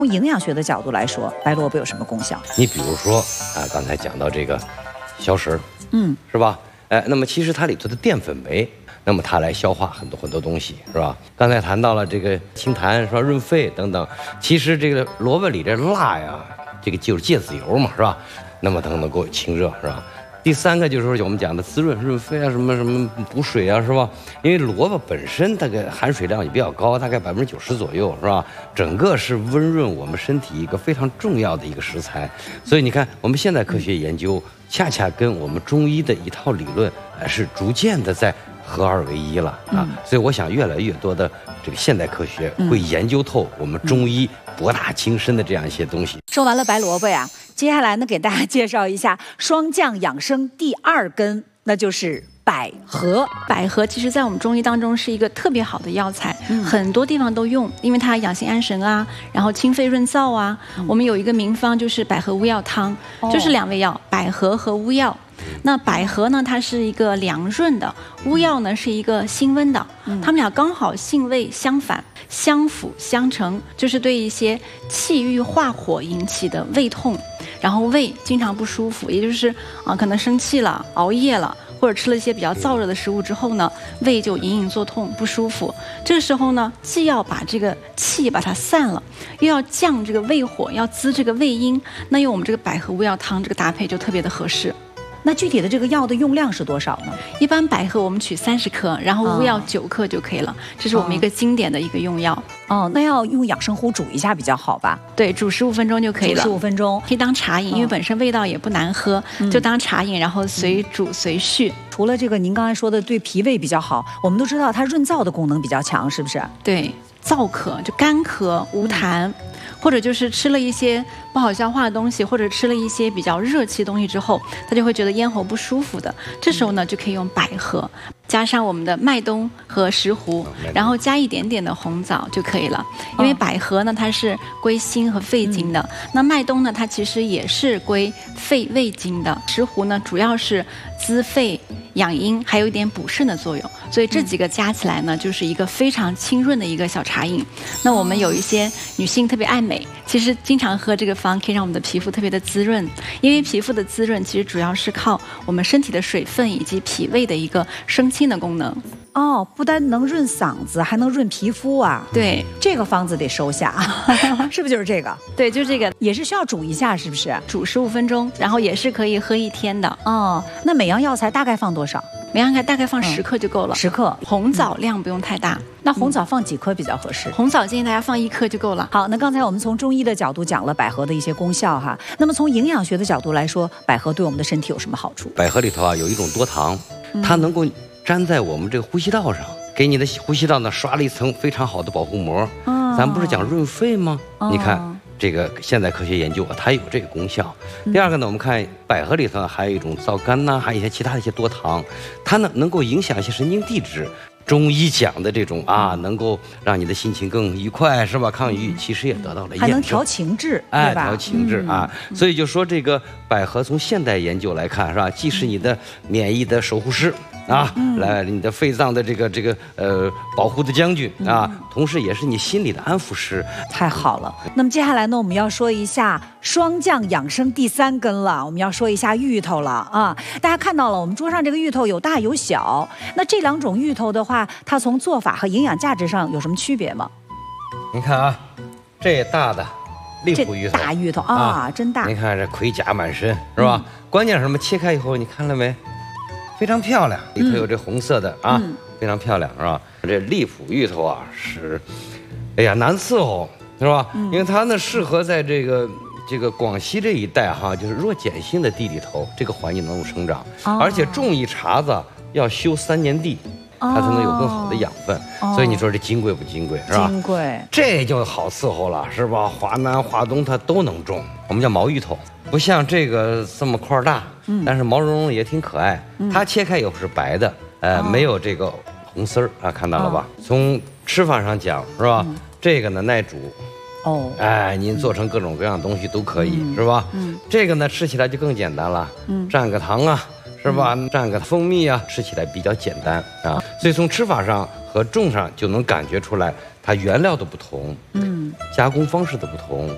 从营养学的角度来说，白萝卜有什么功效？ 你比如说啊，刚才讲到这个消食，是吧？那么其实它里头的淀粉酶，那么它来消化很多东西，是吧？刚才谈到了这个清痰，是吧？润肺等等。其实这个萝卜里这蜡呀，这个就是芥子油嘛，是吧？那么它能够清热，是吧？第三个就是说我们讲的滋润润肺啊，什么补水啊，是吧？因为萝卜本身它个含水量也比较高，大概90%左右，是吧？整个是温润我们身体一个非常重要的一个食材。所以你看，我们现代科学研究恰恰跟我们中医的一套理论是逐渐的在合二为一了啊。所以我想越来越多的这个现代科学会研究透我们中医博大精深的这样一些东西。 说完了白萝卜呀，接下来呢，给大家介绍一下霜降养生第二根，那就是百合。 百合其实在我们中医当中是一个特别好的药材，很多地方都用，因为它养心安神啊，然后清肺润燥啊。我们有一个名方就是百合乌药汤，就是2味药，百合和乌药。那百合呢，它是一个凉润的，乌药呢是一个辛温的，它们俩刚好性味相反，相辅相成，就是对一些气郁化火引起的胃痛，然后胃经常不舒服，也就是可能生气了、熬夜了，或者吃了一些比较燥热的食物之后呢，胃就隐隐作痛不舒服。这个时候呢，既要把这个气把它散了，又要降这个胃火，要滋这个胃阴，那用我们这个百合乌药汤这个搭配就特别的合适。 那具体的这个药的用量是多少呢？ 一般百合我们取30克，然后乌药9克就可以了。这是我们一个经典的一个用药。 那要用养生壶煮一下比较好吧？ 对，煮15分钟就可以了。 15分钟可以当茶饮，因为本身味道也不难喝，就当茶饮，然后随煮随续。 除了这个您刚才说的对脾胃比较好，我们都知道它润燥的功能比较强，是不是？ 对，燥渴就干咳无痰。或者就是吃了一些不好消化的东西，或者吃了一些比较热气的东西之后，他就会觉得咽喉不舒服的。这时候呢，就可以用百合，加上我们的麦冬和石斛，然后加一点点的红枣就可以了。因为百合呢，它是归心和肺经的，那麦冬呢，它其实也是归肺胃经的。石斛呢，主要是滋肺养阴，还有一点补肾的作用。所以这几个加起来呢，就是一个非常清润的一个小茶饮。那我们有一些女性特别爱美，其实经常喝这个方可以让我们的皮肤特别的滋润，因为皮肤的滋润其实主要是靠我们身体的水分以及脾胃的一个生清的功能。 不单能润嗓子，还能润皮肤啊！ 对， 这个方子得收下，是不是就是这个？ 对，就是这个， 也是需要煮一下，是不是？ 煮15分钟，然后也是可以喝1天的。 那每样药材大概放多少？ 每样大概放10克就够了。 10克， 红枣量不用太大。 那红枣放几颗比较合适？ 红枣建议大家放1克就够了。 好，那刚才我们从中医的角度讲了百合的一些功效哈，那么从营养学的角度来说，百合对我们的身体有什么好处？ 百合里头有一种多糖，它能够粘在我们这个呼吸道上，给你的呼吸道呢刷了一层非常好的保护膜。咱不是讲润肺吗？你看这个现代科学研究它有这个功效。第二个呢，我们看百合里头还有一种皂苷呐，还有一些其他的一些多糖，它呢能够影响一些神经递质。中医讲的这种能够让你的心情更愉快，是吧？抗抑郁，其实也得到了验证， 还能调情志，对吧？ 调情志所以就说这个百合从现代研究来看，是吧？既是你的免疫的守护师来你的肺脏的这个保护的将军同时也是你心理的安抚师。 太好了。那么接下来呢，我们要说一下霜降养生第3根了，我们要说一下芋头了大家看到了，我们桌上这个芋头有大有小，那这2种芋头的话，它从做法和营养价值上有什么区别吗？ 你看这大的荔浦芋头， 大芋头真大。 你看这盔甲满身，是吧？关键是什么？切开以后，你看了没？非常漂亮，里头有这红色的非常漂亮，是吧？这荔浦芋头是，难伺候，是吧？因为它呢适合在这个广西这一带就是弱碱性的地里头，这个环境能够生长，而且种一茬子要修3年地，它才能有更好的养分。所以你说这金贵不金贵，是吧？ 金贵，这就好伺候了，是吧？华南、华东它都能种，我们叫毛芋头，不像这个这么块大，但是毛茸茸也挺可爱。它切开以后是白的，没有这个红丝儿看到了吧？从吃法上讲，是吧？这个呢耐煮。您做成各种各样的东西都可以，是吧？这个呢吃起来就更简单了，蘸个糖是吧？蘸个蜂蜜吃起来比较简单所以从吃法上和种上就能感觉出来它原料的不同，加工方式的不同，